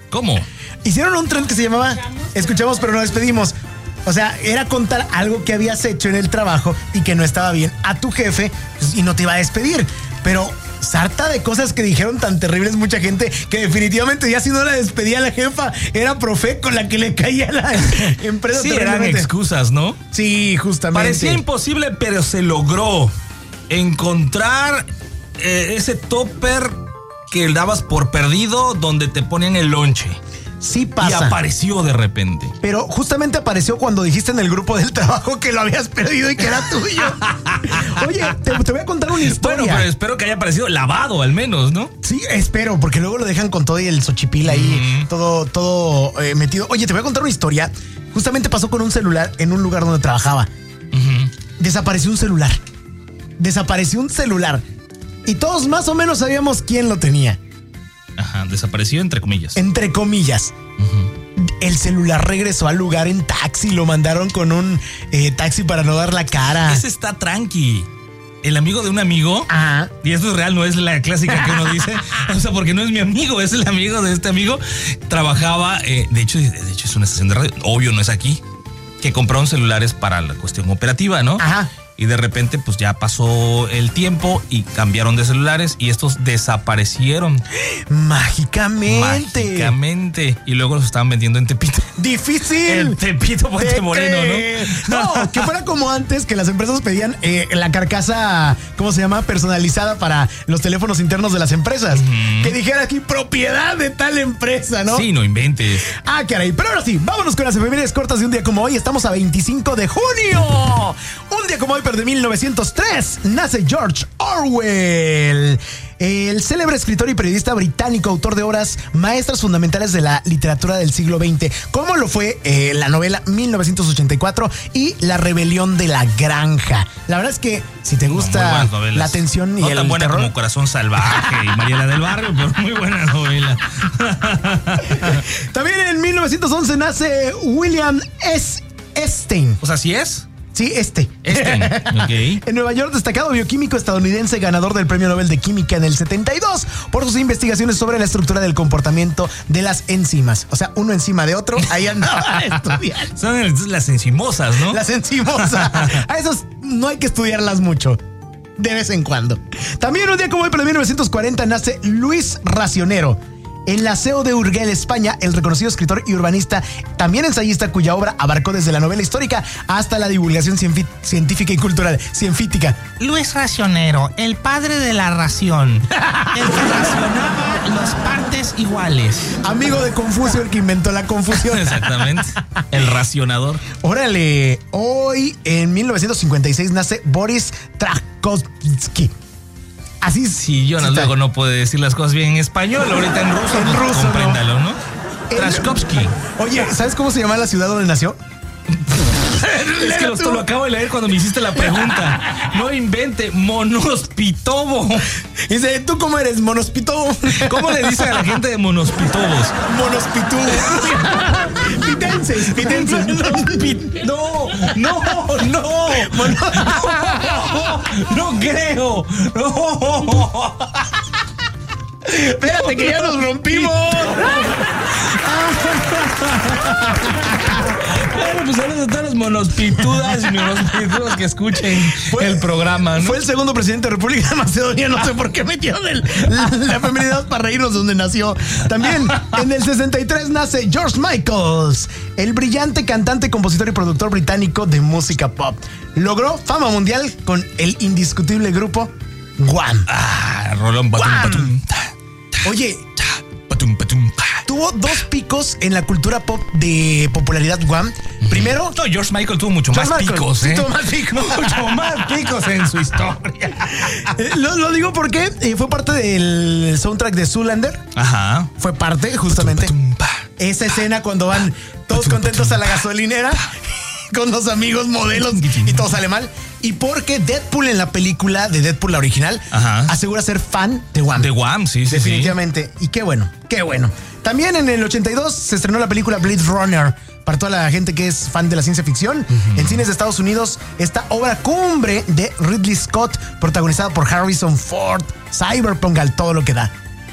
¿Cómo? Hicieron un trend que se llamaba Escuchamos pero no despedimos. O sea, era contar algo que habías hecho en el trabajo y que no estaba bien a tu jefe, pues, y no te iba a despedir. Pero sarta de cosas que dijeron tan terribles mucha gente que definitivamente ya si no la despedía a la jefa, era Profeco la que le caía a la empresa. Sí, eran excusas, ¿no? Sí, justamente. Parecía imposible, pero se logró encontrar ese topper que dabas por perdido donde te ponían el lonche. Sí pasa. Y apareció de repente. Pero justamente apareció cuando dijiste en el grupo del trabajo que lo habías perdido y que era tuyo. Oye, te voy a contar una historia. Bueno, pero espero que haya aparecido lavado al menos, ¿no? Sí, espero, porque luego lo dejan con todo y el xochipil ahí, todo metido. Oye, te voy a contar una historia. Justamente pasó con un celular en un lugar donde trabajaba. Desapareció un celular. Y todos más o menos sabíamos quién lo tenía. Ajá, desapareció entre comillas. Entre comillas. El celular regresó al lugar en taxi. Lo mandaron con un taxi para no dar la cara. Ese está tranqui. El amigo de un amigo. Ajá. Y esto es real, no es la clásica que uno dice. O sea, porque no es mi amigo, es el amigo de este amigo. Trabajaba, de hecho es una estación de radio. Obvio, no es aquí. Que compraron celulares para la cuestión operativa, ¿no? Ajá. Y de repente, pues ya pasó el tiempo y cambiaron de celulares y estos desaparecieron. Mágicamente. Y luego los estaban vendiendo en Tepito. Difícil. En Tepito, Puente Moreno, ¿no? No, que fuera como antes, que las empresas pedían la carcasa, ¿cómo se llama? Personalizada para los teléfonos internos de las empresas. Que dijera aquí, propiedad de tal empresa, ¿no? Sí, no inventes. Ah, caray. Pero ahora sí, vámonos con las efemérides cortas de un día como hoy. Estamos a 25 de junio. Un día como hoy, pero de 1903, nace George Orwell. El célebre escritor y periodista británico, autor de obras maestras fundamentales de la literatura del siglo XX, como lo fue la novela 1984 y La rebelión de la granja. La verdad es que si te gusta la tensión y no el tan buena terror, como Corazón Salvaje y Mariela del Barrio, pero muy buena novela. También en 1911 nace William S. Stein. O sea, ¿sí es? Sí, Okay. En Nueva York, destacado bioquímico estadounidense, ganador del Premio Nobel de Química en el 72 por sus investigaciones sobre la estructura del comportamiento de las enzimas. O sea, uno encima de otro, ahí andaba estudiando. Son las enzimosas, ¿no? Las enzimosas. A esos no hay que estudiarlas mucho. De vez en cuando. También un día como hoy, pero en 1940, nace Luis Racionero. En la CEO de Urgel, España, el reconocido escritor y urbanista, también ensayista, cuya obra abarcó desde la novela histórica hasta la divulgación científica y cultural. Científica. Luis Racionero, el padre de la ración. El que racionaba las partes iguales. Amigo de Confucio, el que inventó la confusión. Exactamente. El racionador. Órale, hoy en 1956 nace Boris Traskovsky. Así es. Sí, Jonas luego no puede decir las cosas bien en español, ahorita en ruso. En ruso, compréndalo, ¿no? Traskovsky. Oye, ¿sabes cómo se llama la ciudad donde nació? Es que lo acabo de leer cuando me hiciste la pregunta. No invente, Monospitovo. Dice, ¿tú cómo eres, Monospitovo? ¿Cómo le dicen a la gente de Monospitovos? Monospituvo. Pitenses. No creo. No. Espérate que ya nos rompimos. Bueno, pues saludos a todas las monospitudas y monospitudos que escuchen el programa, ¿no? Fue el segundo presidente de República de Macedonia. No sé por qué metieron la feminidad para reírnos donde nació. También en el 63 nace George Michael, el brillante cantante, compositor y productor británico de música pop. Logró fama mundial con el indiscutible grupo Wham. Rolón Batum. Oye, tuvo dos picos en la cultura pop de popularidad Wham. Primero, no, George Michael tuvo mucho más picos, ¿eh? Tuvo más picos. Mucho más picos en su historia. Lo digo porque fue parte del soundtrack de Zoolander. Ajá. Fue parte, justamente. Esa escena cuando van todos contentos a la gasolinera con los amigos modelos y todo sale mal. Y porque Deadpool en la película de Deadpool, la original, asegura ser fan de Wham. De Wham, sí. Definitivamente. Y qué bueno. También en el 82 se estrenó la película Blade Runner. Para toda la gente que es fan de la ciencia ficción, en cines de Estados Unidos, esta obra cumbre de Ridley Scott, protagonizada por Harrison Ford, Cyberpunk al todo lo que da.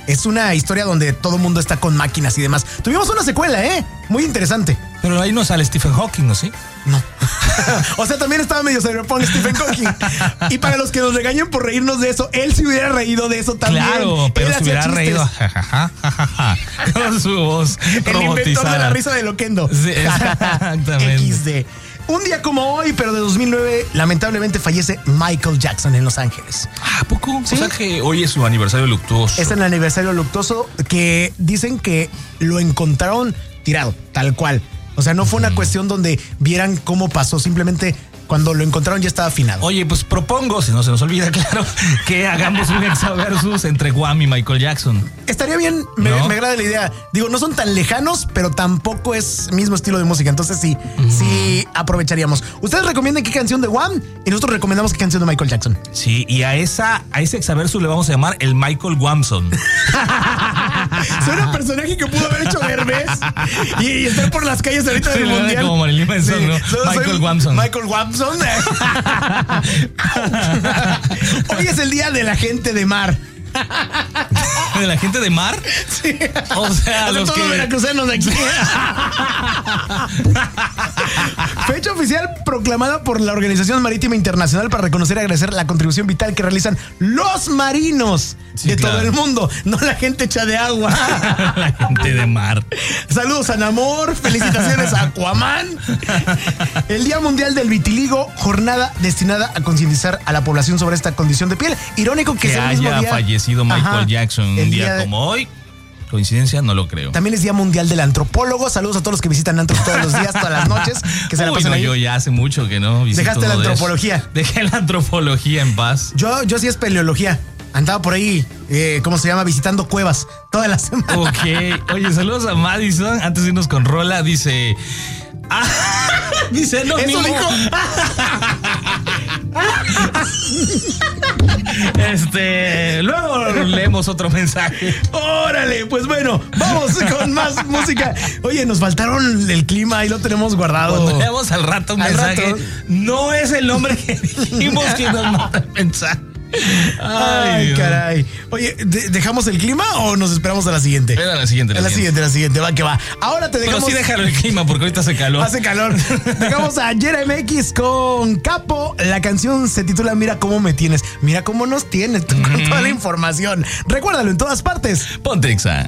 es una historia donde todo el mundo está con máquinas y demás. Tuvimos una secuela, muy interesante. Pero ahí no sale Stephen Hawking, ¿no? ¿Sí? No. O sea, también estaba medio cyberpunk Stephen Hawking. Y para los que nos regañen por reírnos de eso, él se hubiera reído de eso también. Claro, pero se hubiera reído con su voz el inventor de la risa de Loquendo. Sí, exactamente. XD. Un día como hoy, pero de 2009, lamentablemente fallece Michael Jackson en Los Ángeles. ¿A poco? ¿Sí? O sea que hoy es su aniversario luctuoso. Es el aniversario luctuoso que dicen que lo encontraron tirado, tal cual. O sea, no fue una cuestión donde vieran cómo pasó, simplemente cuando lo encontraron ya estaba afinado. Oye, pues propongo, si no se nos olvida, claro, que hagamos un exaversus entre Guam y Michael Jackson. Estaría bien, me agrada la idea. Digo, no son tan lejanos, pero tampoco es mismo estilo de música. Entonces sí aprovecharíamos. Ustedes recomienden qué canción de Guam y nosotros recomendamos qué canción de Michael Jackson. Sí, y a ese exaversus le vamos a llamar el Michael Guamson. Suena un personaje que pudo haber hecho Derbez y estar por las calles ahorita del mundial. Como Marilyn Manson, ¿no? Michael Guamson. Michael Guamson. Hoy es el día de la gente de mar. ¿De la gente de mar? Sí. O sea, los todos que... veracruzanos de aquí. Fecha oficial proclamada por la Organización Marítima Internacional para reconocer y agradecer la contribución vital que realizan los marinos de todo el mundo, no la gente hecha de agua. La gente de mar. Saludos a Namor, felicitaciones a Aquaman. El Día Mundial del Vitiligo, jornada destinada a concientizar a la población sobre esta condición de piel. Irónico que sea el mismo haya día fallecido Michael Jackson un día de... como hoy. Coincidencia, no lo creo. También es Día Mundial del Antropólogo. Saludos a todos los que visitan antros todos los días, todas las noches. Que se la pasen ahí. Yo ya hace mucho que no visito. Dejaste la antropología. Dejé la antropología en paz. Yo sí es paleología. Andaba por ahí, ¿cómo se llama? Visitando cuevas toda la semana. Ok. Oye, saludos a Madison. Antes de irnos con Rola, dice... dice lo ¿Eso mismo. dijo? Luego leemos otro mensaje. Órale, pues bueno, vamos con más música. Oye, nos faltaron el clima, ahí lo tenemos guardado. Cuando leamos al rato un mensaje, no es el nombre que dijimos que nos manda el mensaje. Ay, caray. Oye, ¿dejamos el clima o nos esperamos a la siguiente? A la siguiente. La siguiente, va que va. Ahora te dejamos. Pero sí déjalo el clima porque ahorita hace calor. Hace calor. Dejamos a JeremX con Capo. La canción se titula Mira cómo me tienes. Mira cómo nos tienes con toda la información. Recuérdalo en todas partes. Ponte Exa.